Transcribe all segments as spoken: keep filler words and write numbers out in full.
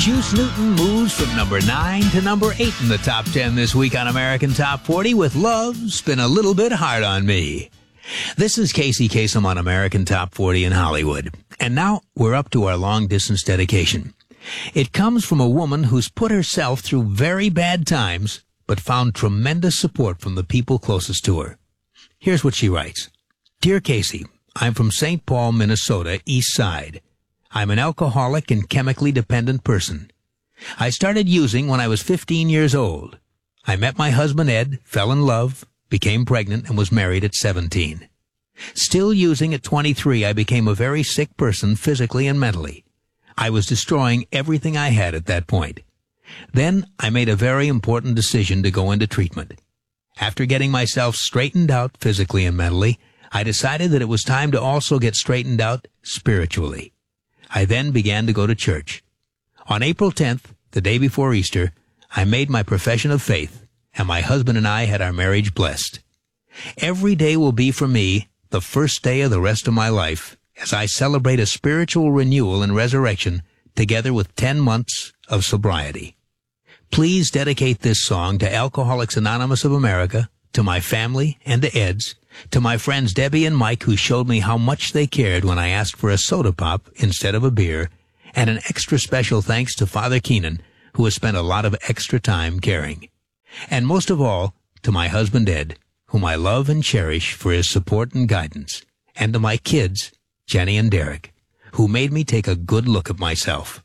Juice Newton moves from number nine to number eight in the top ten this week on American Top forty with Love's Been a Little Bit Hard on Me. This is Casey Kasem on American Top forty in Hollywood. And now we're up to our long-distance dedication. It comes from a woman who's put herself through very bad times, but found tremendous support from the people closest to her. Here's what she writes. Dear Casey, I'm from Saint Paul, Minnesota, East Side. I'm an alcoholic and chemically dependent person. I started using when I was fifteen years old. I met my husband Ed, fell in love, became pregnant, and was married at seventeen. Still using at twenty-three, I became a very sick person physically and mentally. I was destroying everything I had at that point. Then I made a very important decision to go into treatment. After getting myself straightened out physically and mentally, I decided that it was time to also get straightened out spiritually. I then began to go to church. On April tenth, the day before Easter, I made my profession of faith, and my husband and I had our marriage blessed. Every day will be for me the first day of the rest of my life as I celebrate a spiritual renewal and resurrection together with ten months of sobriety. Please dedicate this song to Alcoholics Anonymous of America, to my family and to Ed's, to my friends Debbie and Mike who showed me how much they cared when I asked for a soda pop instead of a beer, and an extra special thanks to Father Keenan, who has spent a lot of extra time caring. And most of all, to my husband Ed, whom I love and cherish for his support and guidance, and to my kids, Jenny and Derek, who made me take a good look at myself.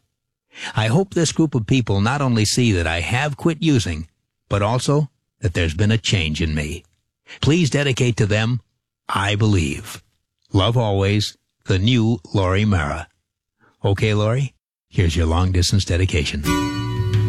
I hope this group of people not only see that I have quit using, but also that there's been a change in me. Please dedicate to them, I Believe. Love always, the new Laurie Mara. Okay, Laurie, here's your long-distance dedication.